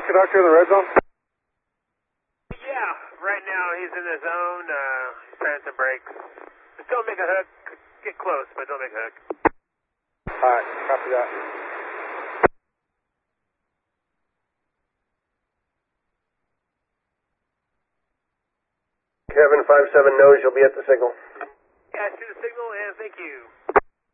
conductor in the red zone? Yeah, right now he's in the zone. He's trying some brakes. Just don't make a hook. Get close, but don't make a hook. Alright, copy that. Kevin 57 knows you'll be at the signal. Yeah, I see the signal, and thank you.